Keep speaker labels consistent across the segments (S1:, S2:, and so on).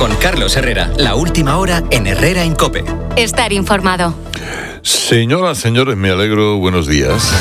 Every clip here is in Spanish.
S1: Con Carlos Herrera, la última hora en Herrera en COPE.
S2: Estar informado.
S3: Señoras, señores, me alegro. Buenos días.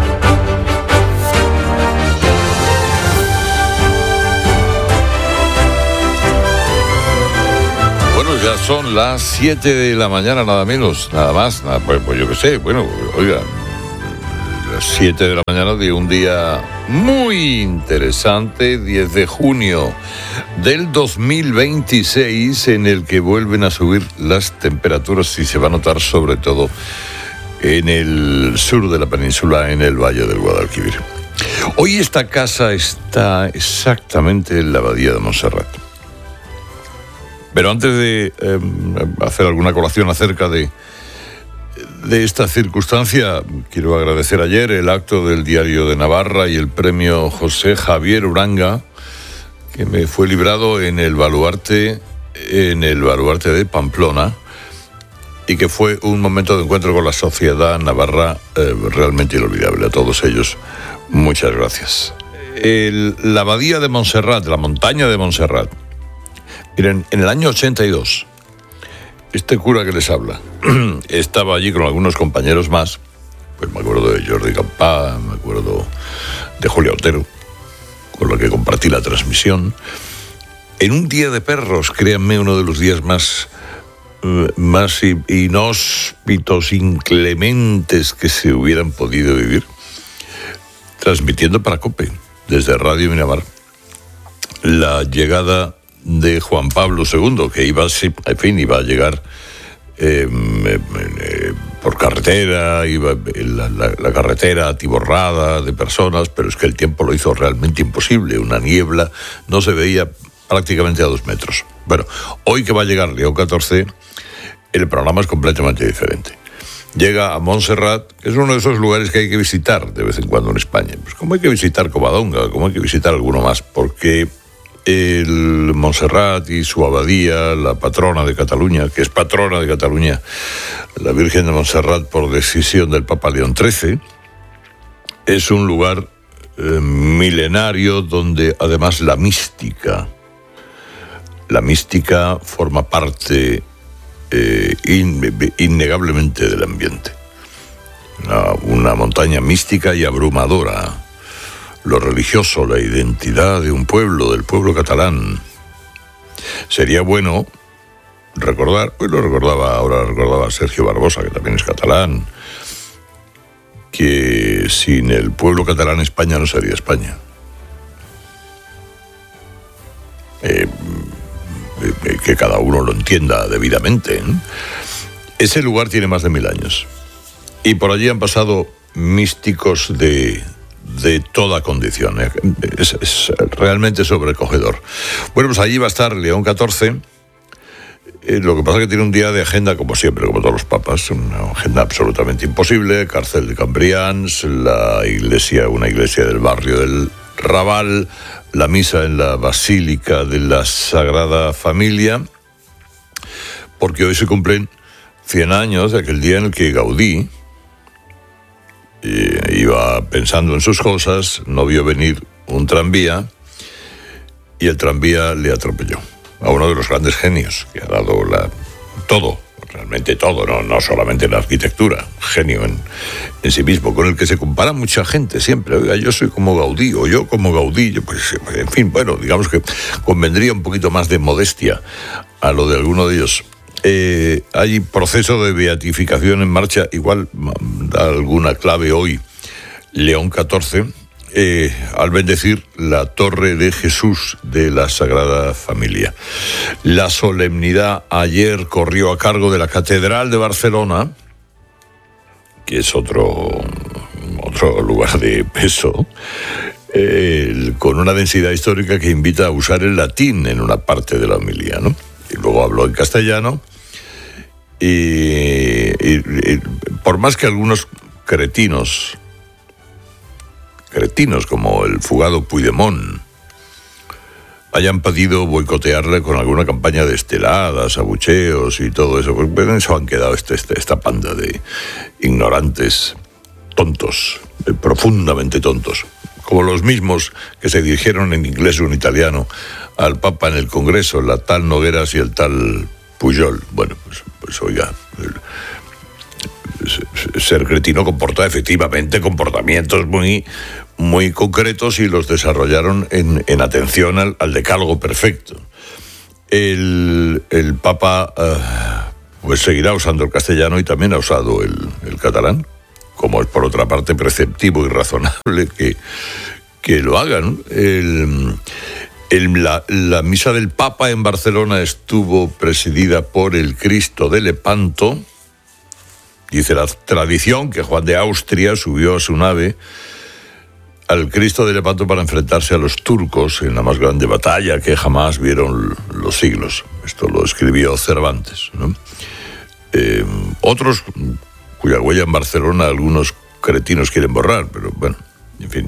S3: Bueno, ya son las 7 de la mañana, nada menos, nada más. Pues yo qué sé, bueno, oiga, las 7 de la mañana de un día muy interesante, 10 de junio del 2026, en el que vuelven a subir las temperaturas y se va a notar sobre todo en el sur de la península, en el Valle del Guadalquivir. Hoy esta casa está exactamente en la Abadía de Montserrat. Pero antes de hacer alguna colación acerca de esta circunstancia, quiero agradecer ayer el acto del Diario de Navarra y el premio José Javier Uranga, que me fue librado en el baluarte de Pamplona, y que fue un momento de encuentro con la sociedad navarra realmente inolvidable. A todos ellos, muchas gracias. La Abadía de Montserrat, la montaña de Montserrat. Miren, en el año 82, este cura que les habla estaba allí con algunos compañeros más. Pues me acuerdo de Jordi Campá, me acuerdo de Julia Otero, con la que compartí la transmisión. En un día de perros, créanme, uno de los días más inhóspitos, inclementes que se hubieran podido vivir, transmitiendo para COPE, desde Radio Miramar, la llegada de Juan Pablo II, que iba a llegar por carretera, iba la carretera atiborrada de personas, pero es que el tiempo lo hizo realmente imposible. Una niebla, no se veía prácticamente a 2 metros. Bueno, hoy que va a llegar León XIV, el programa es completamente diferente. Llega a Montserrat, que es uno de esos lugares que hay que visitar de vez en cuando en España. Pues como hay que visitar Covadonga, como hay que visitar alguno más, porque el Montserrat y su abadía, la patrona de Cataluña, que es patrona de Cataluña, la Virgen de Montserrat por decisión del Papa León XIII, es un lugar milenario donde además la mística forma parte innegablemente del ambiente. Una montaña mística y abrumadora. Lo religioso, la identidad de un pueblo, del pueblo catalán. Sería bueno recordar, recordaba Sergio Barbosa, que también es catalán, que sin el pueblo catalán España no sería España. Que cada uno lo entienda debidamente, ¿eh? Ese lugar tiene más de 1000 años. Y por allí han pasado místicos de toda condición. Es realmente sobrecogedor. Bueno, pues allí va a estar León XIV. Lo que pasa es que tiene un día de agenda, como siempre, como todos los papas, una agenda absolutamente imposible. Cárcel de Cambrians, una iglesia del barrio del Raval, la misa en la Basílica de la Sagrada Familia, porque hoy se cumplen 100 años de aquel día en el que Gaudí iba pensando en sus cosas, no vio venir un tranvía y el tranvía le atropelló a uno de los grandes genios que ha dado realmente todo, no solamente la arquitectura, genio en sí mismo, con el que se compara mucha gente siempre. Oiga, yo soy como Gaudí, o yo como Gaudí, pues en fin, bueno, digamos que convendría un poquito más de modestia a lo de alguno de ellos. Hay proceso de beatificación en marcha, igual da alguna clave hoy León XIV, al bendecir la Torre de Jesús de la Sagrada Familia. La solemnidad ayer corrió a cargo de la Catedral de Barcelona, que es otro lugar de peso, con una densidad histórica que invita a usar el latín en una parte de la homilía, ¿no? Y luego habló en castellano, y por más que algunos cretinos como el fugado Puigdemont hayan podido boicotearle con alguna campaña de esteladas, abucheos y todo eso, pues en eso han quedado esta panda de ignorantes, tontos, profundamente tontos, como los mismos que se dirigieron en inglés o en italiano al Papa en el Congreso, la tal Nogueras y el tal Pujol. Bueno, pues oiga, Ser Cretino comporta efectivamente comportamientos muy, muy concretos y los desarrollaron en atención al decálogo perfecto. El Papa pues seguirá usando el castellano y también ha usado el catalán, como es por otra parte preceptivo y razonable que lo hagan. La misa del Papa en Barcelona estuvo presidida por el Cristo de Lepanto. Dice la tradición que Juan de Austria subió a su nave al Cristo de Lepanto para enfrentarse a los turcos en la más grande batalla que jamás vieron los siglos. Esto lo escribió Cervantes, ¿no? Otros cuya huella en Barcelona algunos cretinos quieren borrar, pero bueno, en fin.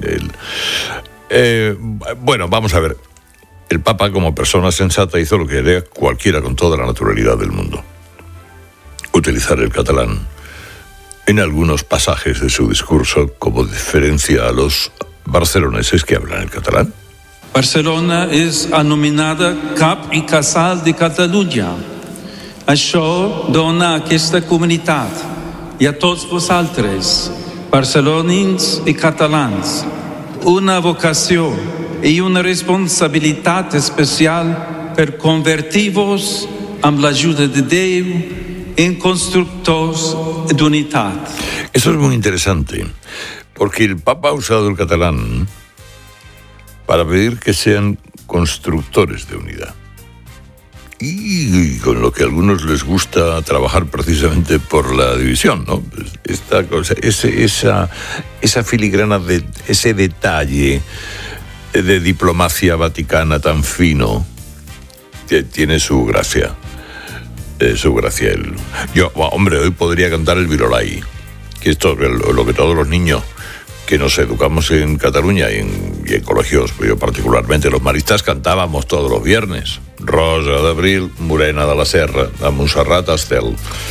S3: Bueno, vamos a ver. El Papa, como persona sensata, hizo lo que haría cualquiera con toda la naturalidad del mundo: utilizar el catalán en algunos pasajes de su discurso como diferencia a los barceloneses que hablan el catalán.
S2: Barcelona és anomenada cap i casal de Catalunya. Això dona a aquesta comunitat i a tots vosaltres, barcelonins i catalans, una vocació i una responsabilitat especial per convertir-vos amb l'ajuda de Déu en constructors d'unitat.
S3: Eso es muy interesante, porque el Papa ha usado el catalán para pedir que sean constructores de unidad. Y con lo que a algunos les gusta trabajar precisamente por la división, ¿no? Esta cosa, esa filigrana, ese detalle de diplomacia vaticana tan fino, que tiene su gracia. Hombre, hoy podría cantar el Virolai, que esto es lo que todos los niños que nos educamos en Cataluña y en colegios, yo particularmente los maristas, cantábamos todos los viernes. Rosa d'Abril, Morena de la Serra, a Montserrat Estel,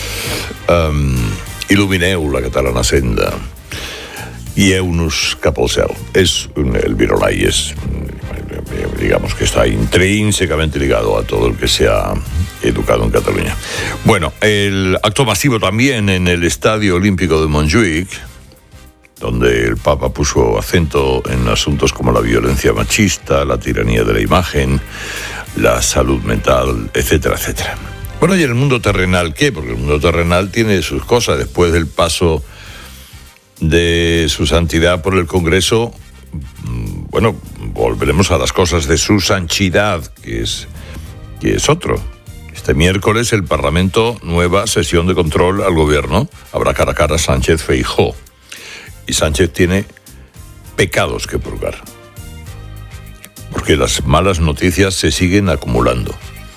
S3: il·lumineu la catalana senda, guieu-nos cap al cel. El Virolai es, digamos que está intrínsecamente ligado a todo el que se ha educado en Cataluña. Bueno, el acto masivo también en el Estadio Olímpico de Montjuïc, donde el Papa puso acento en asuntos como la violencia machista, la tiranía de la imagen, la salud mental, etcétera, etcétera. Bueno, y el mundo terrenal, ¿qué? Porque el mundo terrenal tiene sus cosas. Después del paso de su santidad por el Congreso, bueno, volveremos a las cosas de su sanchidad, que es otro. Este miércoles el Parlamento, nueva sesión de control al gobierno. Habrá cara a cara Sánchez-Feijóo. Y Sánchez tiene pecados que purgar, porque las malas noticias se siguen acumulando.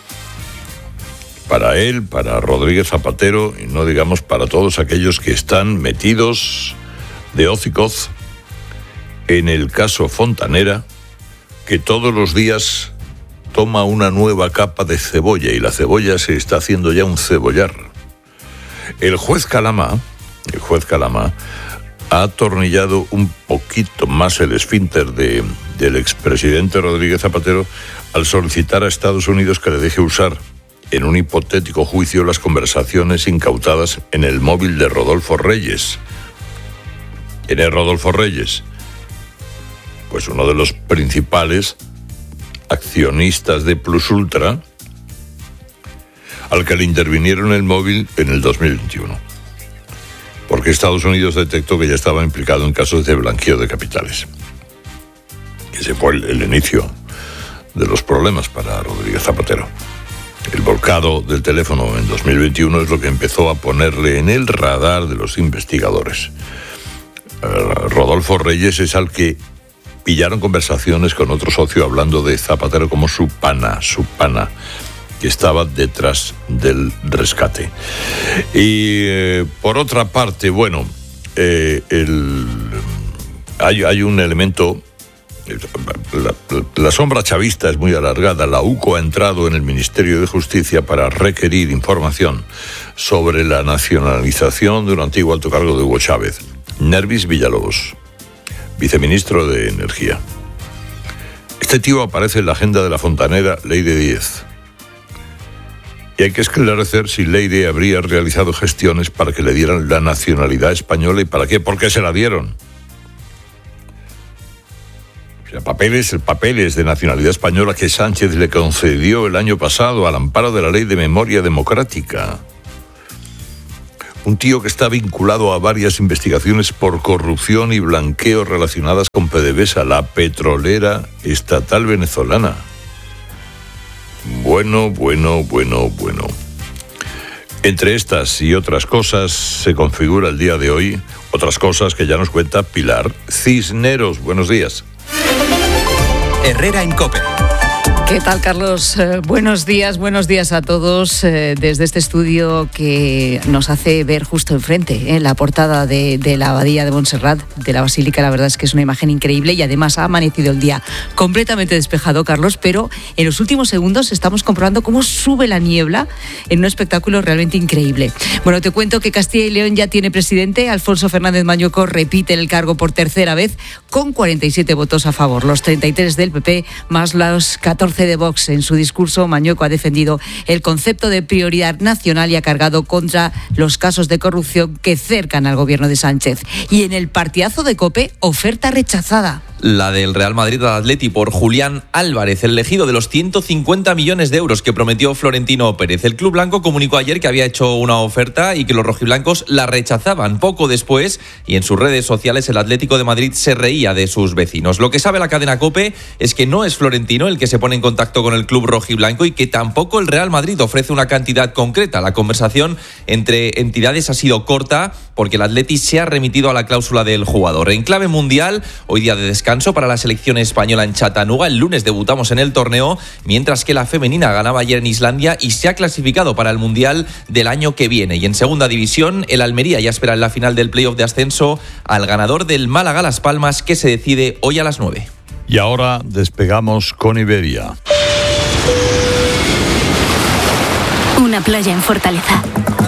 S3: Para él, para Rodríguez Zapatero, y no digamos para todos aquellos que están metidos de hocicos en el caso Fontanera, que todos los días toma una nueva capa de cebolla, y la cebolla se está haciendo ya un cebollar. El juez Calama ha atornillado un poquito más el esfínter del expresidente Rodríguez Zapatero al solicitar a Estados Unidos que le deje usar en un hipotético juicio las conversaciones incautadas en el móvil de Rodolfo Reyes. ¿Quién es Rodolfo Reyes? Pues uno de los principales accionistas de Plus Ultra, al que le intervinieron el móvil en el 2021. Porque Estados Unidos detectó que ya estaba implicado en casos de blanqueo de capitales. Ese fue el inicio de los problemas para Rodríguez Zapatero. El volcado del teléfono en 2021 es lo que empezó a ponerle en el radar de los investigadores. Rodolfo Reyes es al que pillaron conversaciones con otro socio hablando de Zapatero como su pana, que estaba detrás del rescate. Y por otra parte, bueno, hay un elemento. La sombra chavista es muy alargada. La UCO ha entrado en el Ministerio de Justicia para requerir información sobre la nacionalización de un antiguo alto cargo de Hugo Chávez, Nervis Villalobos, viceministro de Energía. Este tío aparece en la agenda de la fontanera Leire Díez. Y hay que esclarecer si Leire habría realizado gestiones para que le dieran la nacionalidad española y para qué, por qué se la dieron. O sea, papeles de nacionalidad española que Sánchez le concedió el año pasado al amparo de la Ley de Memoria Democrática. Un tío que está vinculado a varias investigaciones por corrupción y blanqueo relacionadas con PDVSA, la petrolera estatal venezolana. Bueno. Entre estas y otras cosas se configura el día de hoy, otras cosas que ya nos cuenta Pilar Cisneros. Buenos días.
S1: Herrera en COPE.
S4: ¿Qué tal, Carlos? Buenos días a todos desde este estudio que nos hace ver justo enfrente la portada de la Abadía de Montserrat, de la Basílica. La verdad es que es una imagen increíble y además ha amanecido el día completamente despejado, Carlos, pero en los últimos segundos estamos comprobando cómo sube la niebla en un espectáculo realmente increíble. Bueno, te cuento que Castilla y León ya tiene presidente. Alfonso Fernández Mañueco repite en el cargo por tercera vez con 47 votos a favor, los 33 del PP más los 14 de Vox. En su discurso, Mañueco ha defendido el concepto de prioridad nacional y ha cargado contra los casos de corrupción que cercan al gobierno de Sánchez. Y en el partidazo de COPE, oferta rechazada.
S5: La del Real Madrid al Atleti por Julián Álvarez, el elegido de los 150 millones de euros que prometió Florentino Pérez. El club blanco comunicó ayer que había hecho una oferta y que los rojiblancos la rechazaban. Poco después, y en sus redes sociales, el Atlético de Madrid se reía de sus vecinos. Lo que sabe la cadena COPE es que no es Florentino el que se pone en contacto con el club rojiblanco y que tampoco el Real Madrid ofrece una cantidad concreta. La conversación entre entidades ha sido corta porque el Atleti se ha remitido a la cláusula del jugador. En clave mundial, hoy día de descanso para la selección española en Chattanooga. El lunes debutamos en el torneo, mientras que la femenina ganaba ayer en Islandia y se ha clasificado para el Mundial del año que viene. Y en segunda división, el Almería ya espera en la final del playoff de ascenso al ganador del Málaga Las Palmas, que se decide hoy a las 9.
S3: Y ahora despegamos con Iberia.
S6: Una playa en Fortaleza.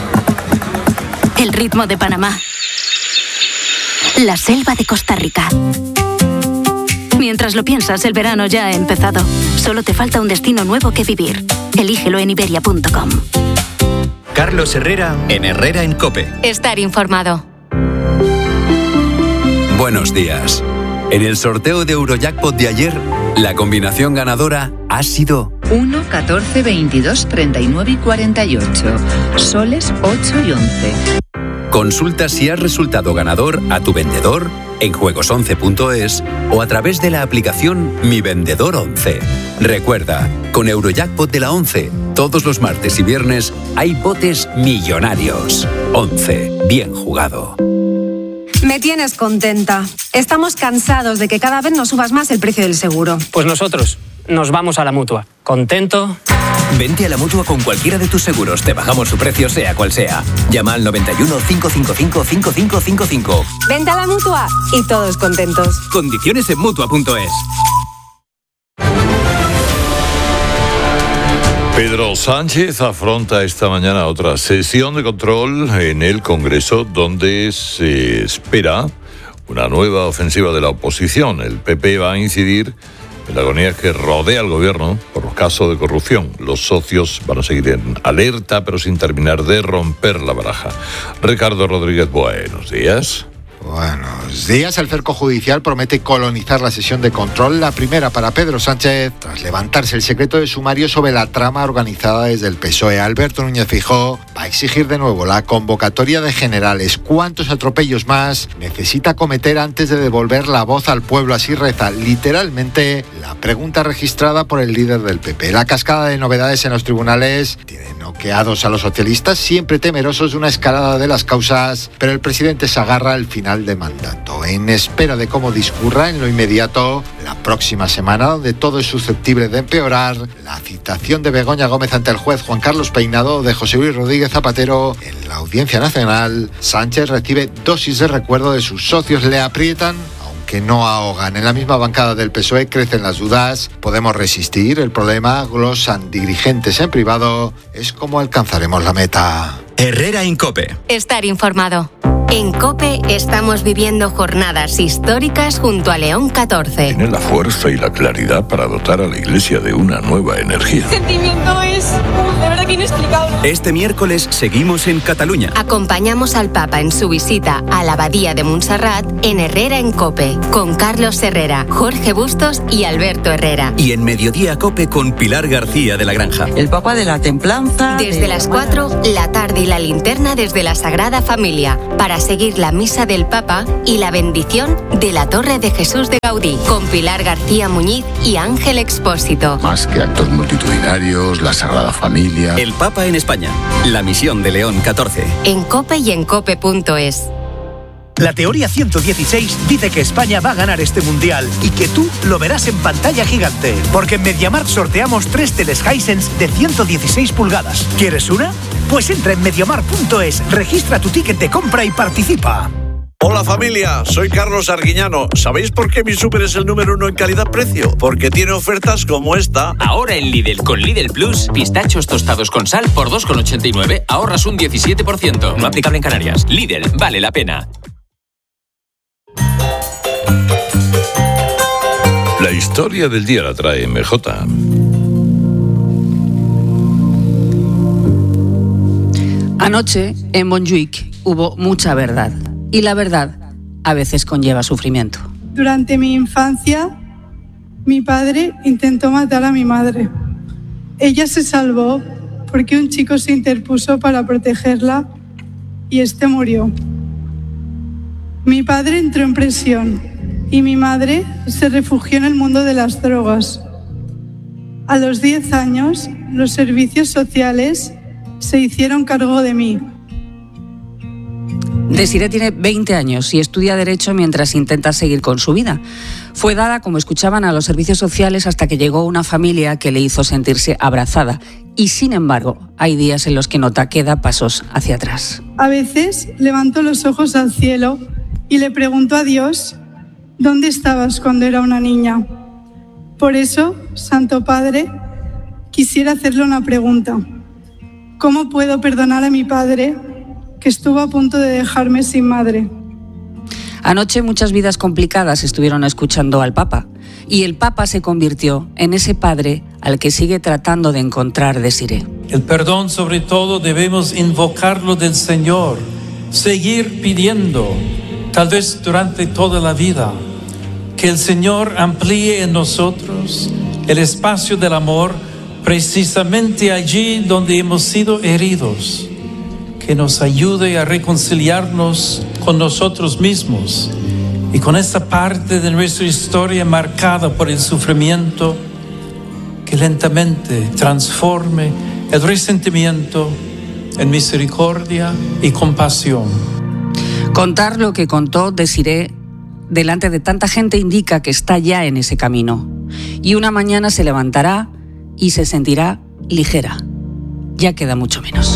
S6: El ritmo de Panamá. La selva de Costa Rica. Mientras lo piensas, el verano ya ha empezado. Solo te falta un destino nuevo que vivir. Elígelo en iberia.com.
S1: Carlos Herrera en Herrera en COPE.
S6: Estar informado.
S7: Buenos días. En el sorteo de Eurojackpot de ayer, la combinación ganadora ha sido
S8: 1, 14, 22, 39 y 48. Soles 8 y 11.
S7: Consulta si has resultado ganador a tu vendedor en juegos11.es o a través de la aplicación Mi Vendedor 11. Recuerda, con Eurojackpot de la 11, todos los martes y viernes hay botes millonarios. 11. Bien jugado.
S9: Me tienes contenta. Estamos cansados de que cada vez nos subas más el precio del seguro.
S10: Pues nosotros nos vamos a la Mutua. ¿Contento?
S11: Vente a la Mutua con cualquiera de tus seguros. Te bajamos su precio, sea cual sea. Llama al 91 555 5555.
S9: Vente a la Mutua y todos contentos.
S11: Condiciones en Mutua.es.
S3: Pedro Sánchez afronta esta mañana otra sesión de control en el Congreso donde se espera una nueva ofensiva de la oposición. El PP va a incidir en la agonía que rodea al gobierno por los casos de corrupción. Los socios van a seguir en alerta, pero sin terminar de romper la baraja. Ricardo Rodríguez, buenos días.
S12: Buenos días. El cerco judicial promete colonizar la sesión de control, la primera para Pedro Sánchez, tras levantarse el secreto de sumario sobre la trama organizada desde el PSOE. Alberto Núñez Feijóo va a exigir de nuevo la convocatoria de generales. ¿Cuántos atropellos más necesita cometer antes de devolver la voz al pueblo? Así reza literalmente la pregunta registrada por el líder del PP. La cascada de novedades en los tribunales tiene noqueados a los socialistas, siempre temerosos de una escalada de las causas, pero el presidente se agarra al final de mandato, en espera de cómo discurra en lo inmediato la próxima semana, donde todo es susceptible de empeorar. La citación de Begoña Gómez ante el juez Juan Carlos Peinado de José Luis Rodríguez Zapatero en la Audiencia Nacional. Sánchez recibe dosis de recuerdo de sus socios, le aprietan que no ahogan. En la misma bancada del PSOE crecen las dudas. ¿Podemos resistir? El problema, glosan dirigentes en privado, es cómo alcanzaremos la meta.
S1: Herrera en COPE.
S6: Estar informado.
S13: En COPE estamos viviendo jornadas históricas junto a León 14.
S3: Tiene la fuerza y la claridad para dotar a la Iglesia de una nueva energía.
S14: El sentimiento es de verdad que inexplicable.
S7: Este miércoles seguimos en Cataluña.
S13: Acompañamos al Papa en su visita a la Abadía de Montserrat en Herrera en COPE, con Carlos Herrera, Jorge Bustos y Alberto Herrera.
S7: Y en Mediodía COPE con Pilar García de la Granja.
S15: El Papa de la Templanza.
S13: Desde las 4, la tarde y la linterna desde la Sagrada Familia, para seguir la misa del Papa y la bendición de la Torre de Jesús de Gaudí, con Pilar García Muñiz y Ángel Expósito.
S16: Más que actos multitudinarios, la Sagrada Familia.
S7: El Papa en España, la misión de León 14.
S13: En COPE y en COPE.es.
S17: La teoría 116 dice que España va a ganar este mundial y que tú lo verás en pantalla gigante. Porque en MediaMarkt sorteamos 3 teles Hisense de 116 pulgadas. ¿Quieres una? Pues entra en MediaMarkt.es, registra tu ticket de compra y participa.
S18: Hola familia, soy Carlos Arguiñano. ¿Sabéis por qué mi súper es el número 1 en calidad-precio? Porque tiene ofertas como esta.
S19: Ahora en Lidl con Lidl Plus, pistachos tostados con sal por 2,89, ahorras un 17%. No aplicable en Canarias. Lidl, vale la pena.
S3: La historia del día la trae MJ.
S4: Anoche, en Montjuïc, hubo mucha verdad. Y la verdad a veces conlleva sufrimiento.
S20: Durante mi infancia, mi padre intentó matar a mi madre. Ella se salvó porque un chico se interpuso para protegerla y este murió. Mi padre entró en prisión y mi madre se refugió en el mundo de las drogas. A los 10 años, los servicios sociales se hicieron cargo de mí.
S4: Desiré tiene 20 años y estudia Derecho mientras intenta seguir con su vida. Fue dada, como escuchaban, a los servicios sociales hasta que llegó una familia que le hizo sentirse abrazada. Y sin embargo, hay días en los que nota que da pasos hacia atrás.
S20: A veces levanto los ojos al cielo y le pregunto a Dios, ¿dónde estabas cuando era una niña? Por eso, Santo Padre, quisiera hacerle una pregunta. ¿Cómo puedo perdonar a mi padre, que estuvo a punto de dejarme sin madre?
S4: Anoche muchas vidas complicadas estuvieron escuchando al Papa y el Papa se convirtió en ese padre al que sigue tratando de encontrar Desiré.
S2: El perdón, sobre todo, debemos invocarlo del Señor, seguir pidiendo, tal vez durante toda la vida, que el Señor amplíe en nosotros el espacio del amor precisamente allí donde hemos sido heridos, que nos ayude a reconciliarnos con nosotros mismos y con esta parte de nuestra historia marcada por el sufrimiento, que lentamente transforme el resentimiento en misericordia y compasión.
S4: Contar lo que contó Desiré delante de tanta gente indica que está ya en ese camino. Y una mañana se levantará y se sentirá ligera. Ya queda mucho menos.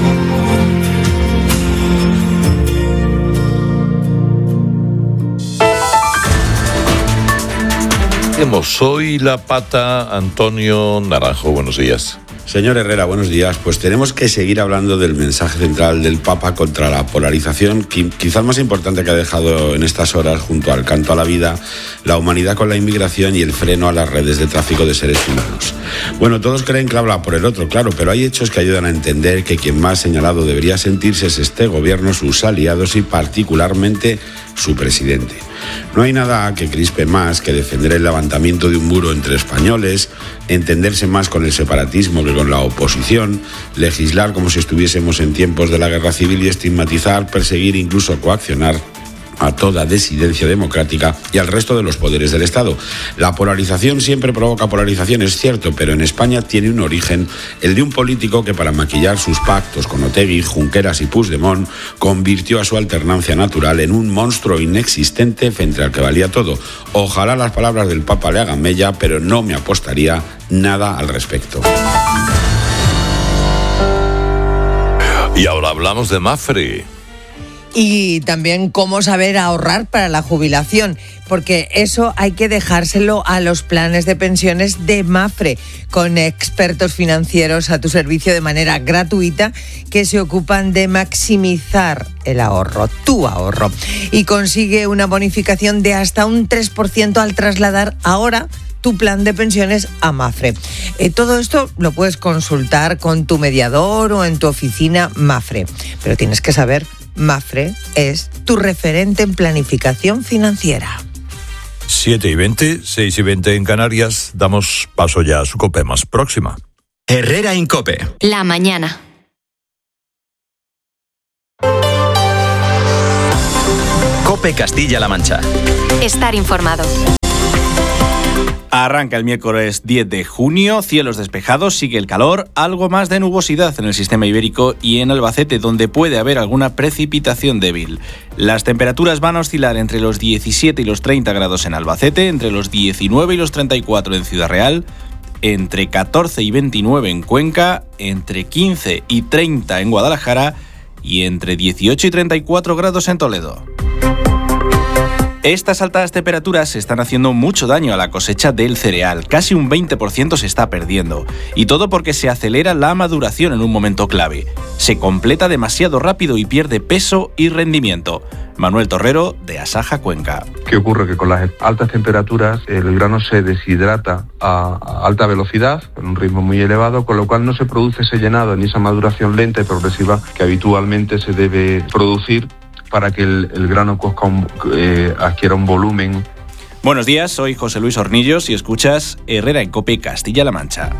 S3: Soy la pata Antonio Naranjo. Buenos días.
S21: Señor Herrera, buenos días. Pues tenemos que seguir hablando del mensaje central del Papa contra la polarización, quizás más importante que ha dejado en estas horas, junto al canto a la vida, la humanidad con la inmigración y el freno a las redes de tráfico de seres humanos. Bueno, todos creen que habla por el otro, claro, pero hay hechos que ayudan a entender que quien más señalado debería sentirse es este gobierno, sus aliados y particularmente su presidente. No hay nada que crispe más que defender el levantamiento de un muro entre españoles, entenderse más con el separatismo que con la oposición, legislar como si estuviésemos en tiempos de la guerra civil y estigmatizar, perseguir, incluso coaccionar a toda disidencia democrática y al resto de los poderes del Estado. La polarización siempre provoca polarización, es cierto, pero en España tiene un origen, el de un político que para maquillar sus pactos con Otegi, Junqueras y Puigdemont convirtió a su alternancia natural en un monstruo inexistente frente al que valía todo. Ojalá las palabras del Papa le hagan mella, pero no me apostaría nada al respecto.
S3: Y ahora hablamos de Mapfre.
S5: Y también cómo saber ahorrar para la jubilación, porque eso hay que dejárselo a los planes de pensiones de Mapfre, con expertos financieros a tu servicio de manera gratuita que se ocupan de maximizar el ahorro, tu ahorro. Y consigue una bonificación de hasta un 3% al trasladar ahora tu plan de pensiones a Mapfre. Todo esto lo puedes consultar con tu mediador o en tu oficina Mapfre, pero tienes que saber, Mapfre es tu referente en planificación financiera.
S3: 7:20, 6:20 en Canarias. Damos paso ya a su COPE más próxima.
S1: Herrera en COPE.
S13: La mañana.
S1: COPE Castilla-La Mancha.
S13: Estar informado.
S22: Arranca el miércoles 10 de junio, cielos despejados, sigue el calor, algo más de nubosidad en el sistema ibérico y en Albacete, donde puede haber alguna precipitación débil. Las temperaturas van a oscilar entre los 17 y los 30 grados en Albacete, entre los 19 y los 34 en Ciudad Real, entre 14 y 29 en Cuenca, entre 15 y 30 en Guadalajara y entre 18 y 34 grados en Toledo. Estas altas temperaturas están haciendo mucho daño a la cosecha del cereal, casi un 20% se está perdiendo, y todo porque se acelera la maduración en un momento clave. Se completa demasiado rápido y pierde peso y rendimiento. Manuel Torrero, de Asaja Cuenca.
S23: ¿Qué ocurre? Que con las altas temperaturas el grano se deshidrata a alta velocidad, con un ritmo muy elevado, con lo cual no se produce ese llenado ni esa maduración lenta y progresiva que habitualmente se debe producir para que el grano adquiera un volumen.
S22: Buenos días, soy José Luis Hornillos y escuchas Herrera en COPE Castilla-La Mancha.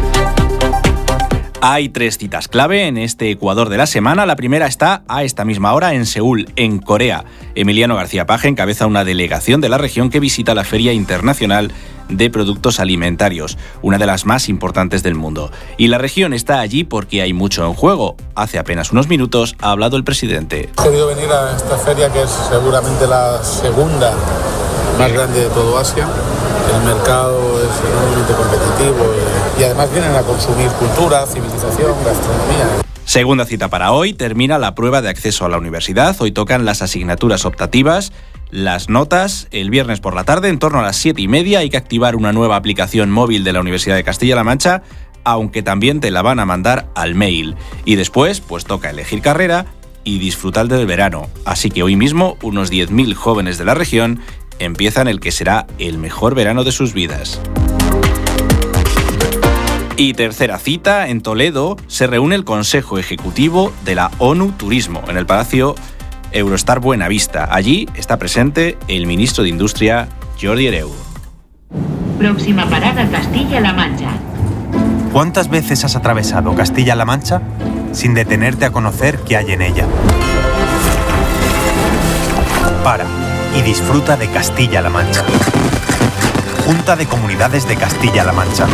S22: Hay 3 citas clave en este Ecuador de la semana. La primera está a esta misma hora en Seúl, en Corea. Emiliano García Paje encabeza una delegación de la región que visita la Feria Internacional de Productos Alimentarios, una de las más importantes del mundo. Y la región está allí porque hay mucho en juego. Hace apenas unos minutos ha hablado el presidente.
S24: He querido venir a esta feria, que es seguramente la segunda más grande de todo Asia. El mercado es enormemente competitivo y además vienen a consumir cultura, civilización, gastronomía.
S22: Segunda cita para hoy, termina la prueba de acceso a la universidad. Hoy tocan las asignaturas optativas, las notas. El viernes por la tarde, en torno a las 7:30, hay que activar una nueva aplicación móvil de la Universidad de Castilla-La Mancha, aunque también te la van a mandar al mail. Y después, pues toca elegir carrera y disfrutar del verano. Así que hoy mismo, unos 10.000 jóvenes de la región empiezan el que será el mejor verano de sus vidas. Y tercera cita, en Toledo se reúne el Consejo Ejecutivo de la ONU Turismo en el Palacio Eurostar Buenavista. Allí está presente el ministro de Industria, Jordi Hereu.
S25: Próxima parada, Castilla-La Mancha.
S26: ¿Cuántas veces has atravesado Castilla-La Mancha sin detenerte a conocer qué hay en ella? Para y disfruta de Castilla-La Mancha. Junta de Comunidades de Castilla-La Mancha.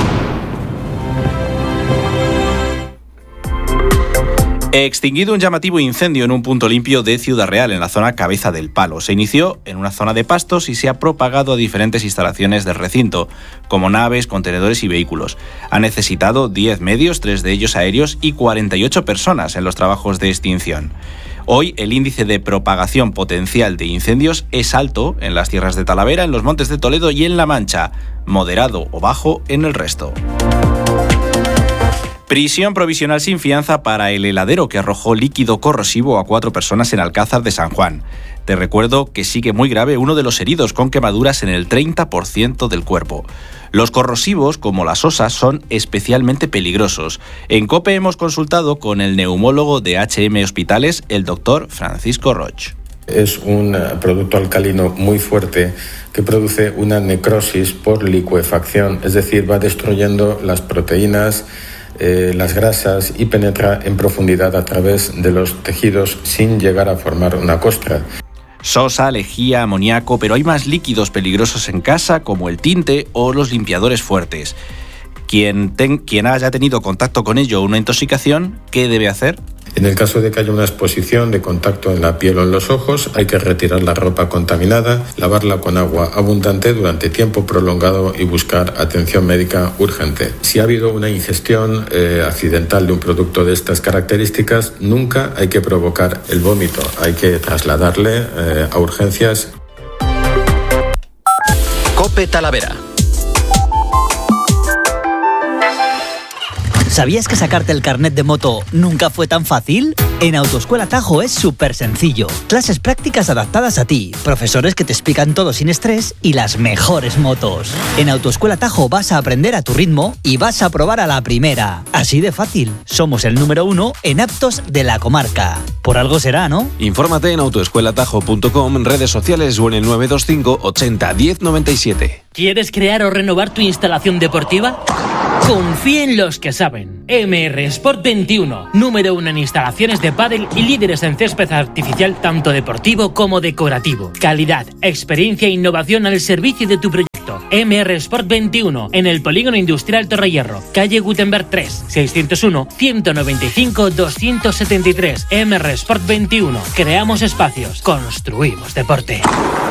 S22: Extinguido un llamativo incendio en un punto limpio de Ciudad Real, en la zona Cabeza del Palo. Se inició en una zona de pastos y se ha propagado a diferentes instalaciones del recinto, como naves, contenedores y vehículos. Ha necesitado 10 medios, 3 de ellos aéreos, y 48 personas en los trabajos de extinción. Hoy el índice de propagación potencial de incendios es alto en las tierras de Talavera, en los Montes de Toledo y en La Mancha, moderado o bajo en el resto. Prisión provisional sin fianza para el heladero que arrojó líquido corrosivo a 4 personas en Alcázar de San Juan. Te recuerdo que sigue muy grave uno de los heridos, con quemaduras en el 30% del cuerpo. Los corrosivos, como las osas, son especialmente peligrosos. En COPE hemos consultado con el neumólogo de H.M. Hospitales, el doctor Francisco Roch.
S27: Es un producto alcalino muy fuerte que produce una necrosis por licuefacción, es decir, va destruyendo las proteínas, las grasas y penetra en profundidad a través de los tejidos sin llegar a formar una costra.
S22: Sosa, lejía, amoníaco, pero hay más líquidos peligrosos en casa como el tinte o los limpiadores fuertes. Quien haya tenido contacto con ello o una intoxicación, ¿qué debe hacer?
S27: En el caso de que haya una exposición de contacto en la piel o en los ojos, hay que retirar la ropa contaminada, lavarla con agua abundante durante tiempo prolongado y buscar atención médica urgente. Si ha habido una ingestión accidental de un producto de estas características, nunca hay que provocar el vómito, hay que trasladarle a urgencias.
S1: COPE Talavera.
S6: ¿Sabías que sacarte el carnet de moto nunca fue tan fácil? En Autoescuela Tajo es súper sencillo. Clases prácticas adaptadas a ti, profesores que te explican todo sin estrés y las mejores motos. En Autoescuela Tajo vas a aprender a tu ritmo y vas a probar a la primera. Así de fácil. Somos el número 1 en aptos de la comarca. Por algo será, ¿no?
S8: Infórmate en autoescuelatajo.com, en redes sociales o en el 925 80 10 97.
S9: ¿Quieres crear o renovar tu instalación deportiva? Confía en los que saben. MR Sport 21, número 1 en instalaciones de pádel y líderes en césped artificial tanto deportivo como decorativo. Calidad, experiencia e innovación al servicio de tu proyecto. MR Sport 21, en el Polígono Industrial Torrehierro, calle Gutenberg 3, 601-195-273. MR Sport 21. Creamos espacios, construimos deporte.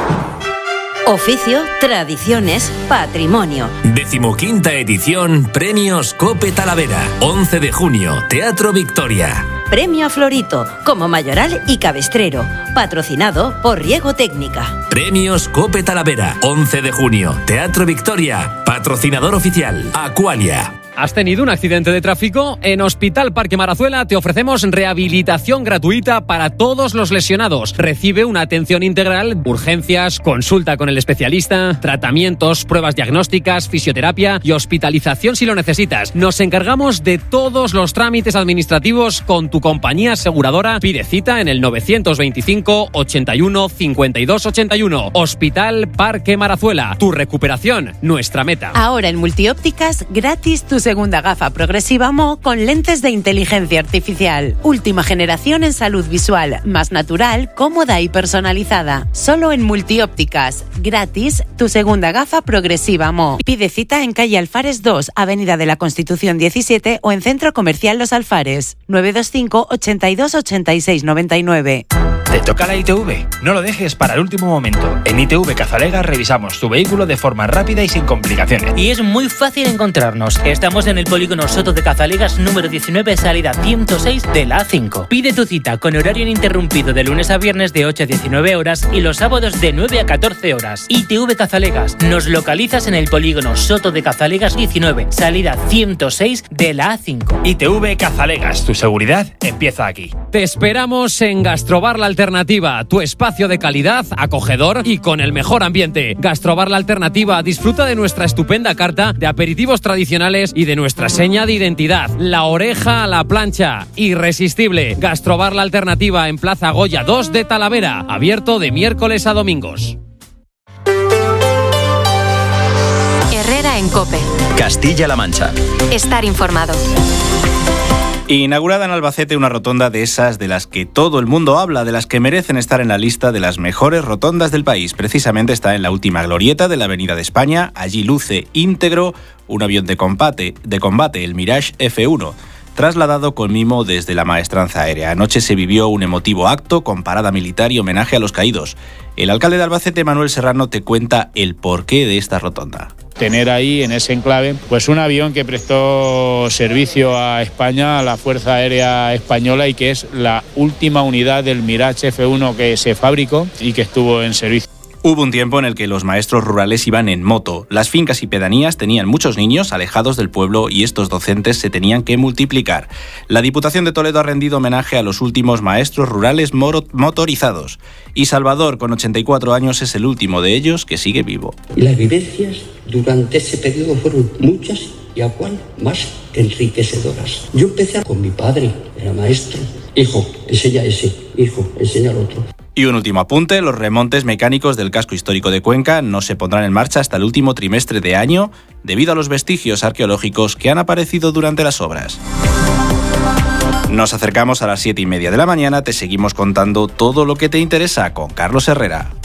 S10: Oficio, tradiciones, patrimonio.
S11: 15ª edición Premios COPE Talavera. 11 de junio, Teatro Victoria.
S10: Premio Florito, como mayoral y cabestrero. Patrocinado por Riego Técnica.
S11: Premios COPE Talavera. 11 de junio, Teatro Victoria. Patrocinador oficial, Aqualia.
S12: ¿Has tenido un accidente de tráfico? En Hospital Parque Marazuela te ofrecemos rehabilitación gratuita para todos los lesionados. Recibe una atención integral, urgencias, consulta con el especialista, tratamientos, pruebas diagnósticas, fisioterapia y hospitalización si lo necesitas. Nos encargamos de todos los trámites administrativos con tu compañía aseguradora. Pide cita en el 925 81 52 81. Hospital Parque Marazuela. Tu recuperación, nuestra meta.
S10: Ahora en Multiópticas, gratis tu segunda gafa progresiva Mo con lentes de inteligencia artificial. Última generación en salud visual, más natural, cómoda y personalizada. Solo en Multiópticas. Gratis tu segunda gafa progresiva Mo. Pide cita en calle Alfares 2, Avenida de la Constitución 17 o en Centro Comercial Los Alfares. 925 82 86 99.
S14: ¿Te toca la ITV? No lo dejes para el último momento. En ITV Cazalega revisamos tu vehículo de forma rápida y sin complicaciones.
S9: Y es muy fácil encontrarnos. Estamos en el Polígono Soto de Cazalegas número 19, salida 106 de la A5. Pide tu cita con horario ininterrumpido de lunes a viernes de 8 a 19 horas y los sábados de 9 a 14 horas. ITV Cazalegas. Nos localizas en el Polígono Soto de Cazalegas 19, salida 106 de la A5.
S14: ITV Cazalegas. Tu seguridad empieza aquí.
S12: Te esperamos en Gastrobar La Alternativa, tu espacio de calidad, acogedor y con el mejor ambiente. Gastrobar La Alternativa disfruta de nuestra estupenda carta de aperitivos tradicionales y de nuestra seña de identidad, la oreja a la plancha, irresistible. Gastrobar La Alternativa en Plaza Goya 2 de Talavera, abierto de miércoles a domingos.
S13: Herrera en COPE.
S1: Castilla-La Mancha.
S13: Estar informado.
S22: Inaugurada en Albacete una rotonda de esas de las que todo el mundo habla, de las que merecen estar en la lista de las mejores rotondas del país. Precisamente está en la última glorieta de la Avenida de España. Allí luce íntegro un avión de combate, el Mirage F1, trasladado con mimo desde la maestranza aérea. Anoche se vivió un emotivo acto con parada militar y homenaje a los caídos. El alcalde de Albacete, Manuel Serrano, te cuenta el porqué de esta rotonda.
S28: Tener ahí en ese enclave pues un avión que prestó servicio a España, a la Fuerza Aérea Española, y que es la última unidad del Mirage F1 que se fabricó y que estuvo en servicio.
S22: Hubo un tiempo en el que los maestros rurales iban en moto. Las fincas y pedanías tenían muchos niños alejados del pueblo y estos docentes se tenían que multiplicar. La Diputación de Toledo ha rendido homenaje a los últimos maestros rurales motorizados. Y Salvador, con 84 años, es el último de ellos que sigue vivo.
S29: Y las vivencias durante ese periodo fueron muchas y a cual más enriquecedoras. Yo empecé con mi padre, era maestro. Hijo, enseña ese. Hijo, enseña al otro.
S22: Y un último apunte, los remontes mecánicos del casco histórico de Cuenca no se pondrán en marcha hasta el último trimestre de año debido a los vestigios arqueológicos que han aparecido durante las obras. Nos acercamos a las 7:30 de la mañana, te seguimos contando todo lo que te interesa con Carlos Herrera.